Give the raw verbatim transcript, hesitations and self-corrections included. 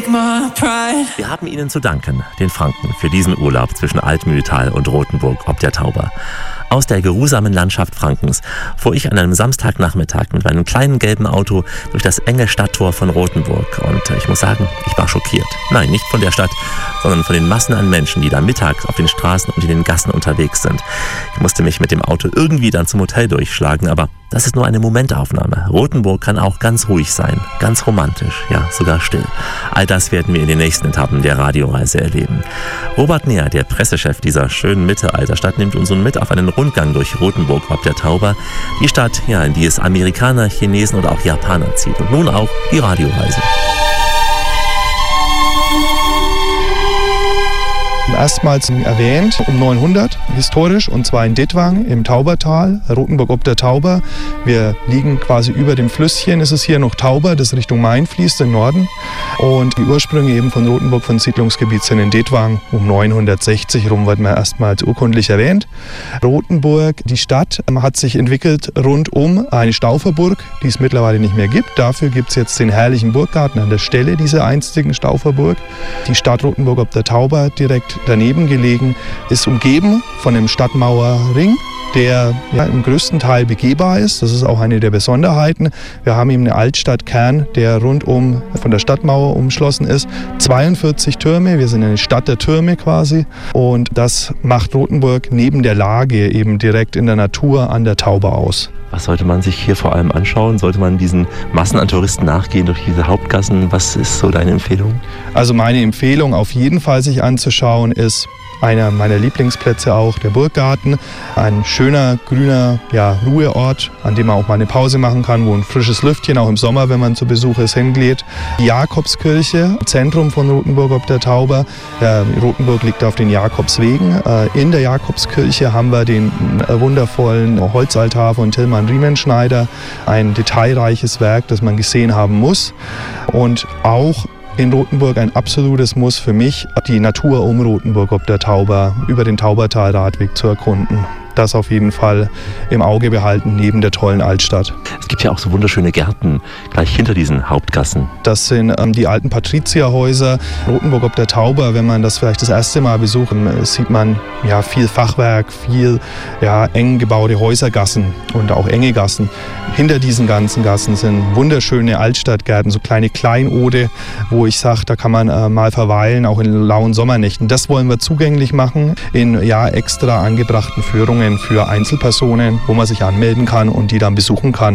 take my pride. Wir haben Ihnen zu danken, den Franken, für diesen Urlaub zwischen Altmühltal und Rothenburg ob der Tauber. Aus der geruhsamen Landschaft Frankens fuhr ich an einem Samstagnachmittag mit meinem kleinen gelben Auto durch das enge Stadttor von Rothenburg. Und ich muss sagen, ich war schockiert. Nein, nicht von der Stadt, sondern von den Massen an Menschen, die da mittags auf den Straßen und in den Gassen unterwegs sind. Ich musste mich mit dem Auto irgendwie dann zum Hotel durchschlagen, aber das ist nur eine Momentaufnahme. Rothenburg kann auch ganz ruhig sein, ganz romantisch, ja, sogar still. All das werden wir in den nächsten Etappen der Radioreise erleben. Robert Neher, der Pressechef dieser schönen Mittelalterstadt, nimmt uns nun mit auf einen Rundgang durch Rothenburg ob der Tauber. Die Stadt, ja, in die es Amerikaner, Chinesen oder auch Japaner zieht. Und nun auch die Radioreise. Erstmals erwähnt um neunhundert historisch, und zwar in Dittwang im Taubertal, Rothenburg ob der Tauber. Wir liegen quasi über dem Flüsschen, ist es hier noch Tauber, das Richtung Main fließt im Norden. Und die Ursprünge eben von Rothenburg, von Siedlungsgebiet, sind in Dittwang um neunhundertsechzig rum, wird man erstmals urkundlich erwähnt. Rothenburg, die Stadt, hat sich entwickelt rund um eine Stauferburg, die es mittlerweile nicht mehr gibt. Dafür gibt es jetzt den herrlichen Burggarten an der Stelle dieser einstigen Stauferburg. Die Stadt Rothenburg ob der Tauber, direkt daneben gelegen, ist umgeben von einem Stadtmauerring, der ja, im größten Teil begehbar ist. Das ist auch eine der Besonderheiten. Wir haben eben einen Altstadtkern, der rundum von der Stadtmauer umschlossen ist. zweiundvierzig Türme, wir sind eine Stadt der Türme quasi. Und das macht Rothenburg neben der Lage eben direkt in der Natur an der Tauber aus. Was sollte man sich hier vor allem anschauen? Sollte man diesen Massen an Touristen nachgehen durch diese Hauptgassen? Was ist so deine Empfehlung? Also meine Empfehlung auf jeden Fall sich anzuschauen ist einer meiner Lieblingsplätze auch, der Burggarten. Ein schöner, grüner ja, Ruheort, an dem man auch mal eine Pause machen kann, wo ein frisches Lüftchen auch im Sommer, wenn man zu Besuch ist, hingeht. Die Jakobskirche, Zentrum von Rothenburg ob der Tauber. Äh, Rothenburg liegt auf den Jakobswegen. Äh, in der Jakobskirche haben wir den äh, wundervollen Holzaltar von Tillmann Riemenschneider. Ein detailreiches Werk, das man gesehen haben muss. Und auch in Rothenburg ein absolutes Muss für mich, die Natur um Rothenburg ob der Tauber, über den Taubertal-Radweg zu erkunden. Das auf jeden Fall im Auge behalten, neben der tollen Altstadt. Es gibt ja auch so wunderschöne Gärten gleich hinter diesen Hauptgassen. Das sind ähm, die alten Patrizierhäuser. Rothenburg ob der Tauber, wenn man das vielleicht das erste Mal besucht, sieht man ja, viel Fachwerk, viel ja, eng gebaute Häusergassen und auch enge Gassen. Hinter diesen ganzen Gassen sind wunderschöne Altstadtgärten, so kleine Kleinode, wo ich sage, da kann man äh, mal verweilen, auch in lauen Sommernächten. Das wollen wir zugänglich machen in ja, extra angebrachten Führungen für Einzelpersonen, wo man sich anmelden kann und die dann besuchen kann.